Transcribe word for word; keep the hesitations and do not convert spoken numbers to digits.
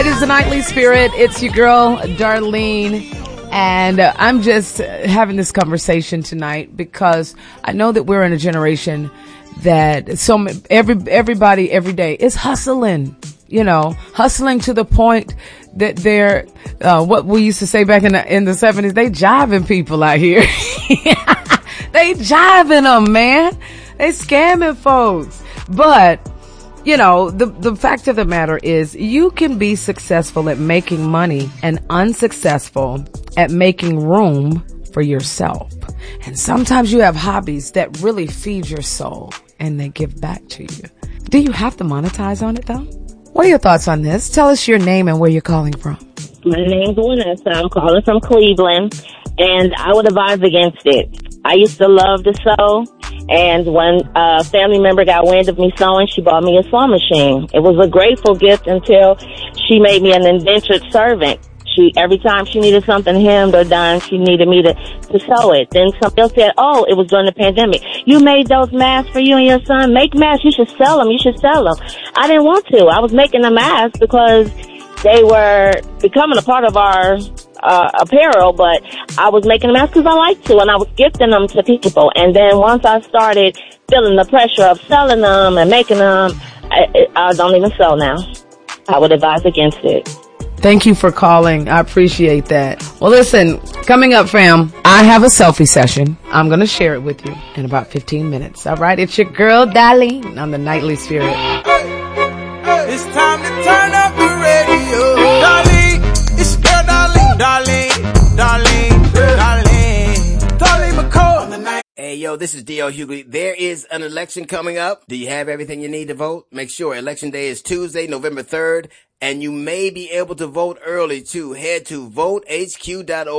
It is the Nightly Spirit. It's your girl, Darlene. And uh, I'm just having this conversation tonight because I know that we're in a generation that so every everybody every day is hustling, you know, hustling to the point that they're uh, what we used to say back in the in the seventies. They jiving people out here. They jiving them, man. They scamming folks. But you know, the the fact of the matter is you can be successful at making money and unsuccessful at making room for yourself. And sometimes you have hobbies that really feed your soul and they give back to you. Do you have to monetize on it though? What are your thoughts on this? Tell us your name and where you're calling from. My name's Vanessa. I'm calling from Cleveland, and I would advise against it. I used to love to sew, and when a family member got wind of me sewing, she bought me a sewing machine. It was a grateful gift until she made me an indentured servant. She, every time she needed something hemmed or done, she needed me to, to sew it. Then somebody else said, oh, it was during the pandemic. You made those masks for you and your son? Make masks. You should sell them. You should sell them. I didn't want to. I was making the masks because they were becoming a part of our uh, apparel, but I was making them masks because I liked to, and I was gifting them to people. And then once I started feeling the pressure of selling them and making them, I, I don't even sell now. I would advise against it. Thank you for calling. I appreciate that. Well, listen, coming up, fam, I have a selfie session. I'm going to share it with you in about fifteen minutes. All right. It's your girl, Darlene, on the Nightly Spirit. It's time to turn up the radio. Darlene, it's your girl, Darlene, Darlene, Darlene, Darlene, Darlene McCall on the night. Hey, yo, this is D L Hughley. There is an election coming up. Do you have everything you need to vote? Make sure Election Day is Tuesday, November third, and you may be able to vote early, too. Head to vote H Q dot org.